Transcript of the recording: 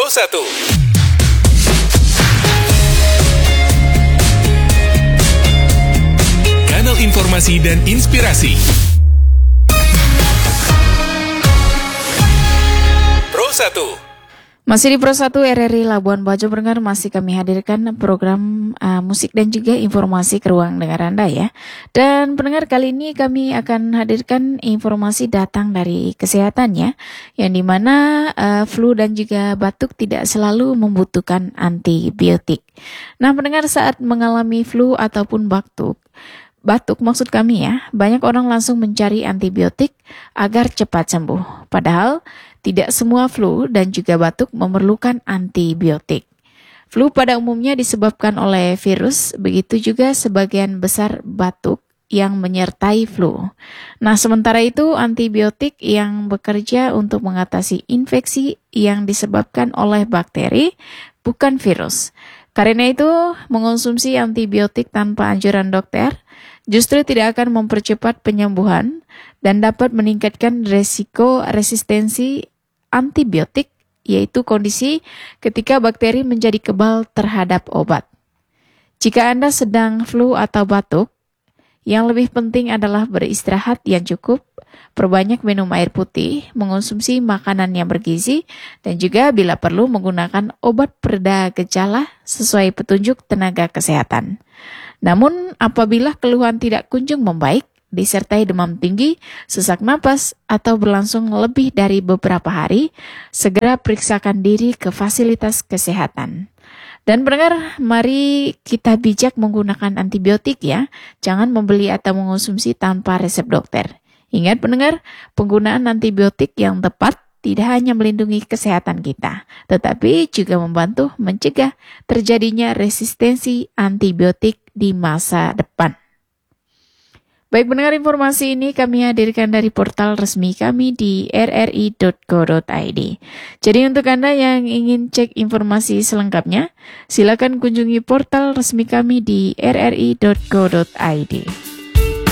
Pro 1. Kanal informasi dan inspirasi. Pro 1. Masih di Pro 1 RRI Labuan Bajo, pendengar, masih kami hadirkan program musik dan juga informasi ke ruang dengar Anda ya. Dan pendengar, kali ini kami akan hadirkan informasi datang dari kesehatan ya, yang dimana flu dan juga batuk tidak selalu membutuhkan antibiotik. Nah pendengar, saat mengalami flu ataupun batuk maksud kami ya, banyak orang langsung mencari antibiotik agar cepat sembuh. Padahal tidak semua flu dan juga batuk memerlukan antibiotik. Flu pada umumnya disebabkan oleh virus, begitu juga sebagian besar batuk yang menyertai flu. Nah, sementara itu antibiotik yang bekerja untuk mengatasi infeksi yang disebabkan oleh bakteri, bukan virus. Karena itu, mengonsumsi antibiotik tanpa anjuran dokter justru tidak akan mempercepat penyembuhan dan dapat meningkatkan resiko resistensi antibiotik, yaitu kondisi ketika bakteri menjadi kebal terhadap obat. Jika Anda sedang flu atau batuk, yang lebih penting adalah beristirahat yang cukup, perbanyak minum air putih, mengonsumsi makanan yang bergizi, dan juga bila perlu menggunakan obat pereda gejala sesuai petunjuk tenaga kesehatan. Namun, apabila keluhan tidak kunjung membaik, disertai demam tinggi, sesak napas, atau berlangsung lebih dari beberapa hari, segera periksakan diri ke fasilitas kesehatan. Dan pendengar, mari kita bijak menggunakan antibiotik ya. Jangan membeli atau mengonsumsi tanpa resep dokter. Ingat pendengar, penggunaan antibiotik yang tepat tidak hanya melindungi kesehatan kita, tetapi juga membantu mencegah terjadinya resistensi antibiotik di masa depan. Baik pendengar, informasi ini kami hadirkan dari portal resmi kami di rri.co.id. Jadi untuk Anda yang ingin cek informasi selengkapnya, silakan kunjungi portal resmi kami di rri.co.id.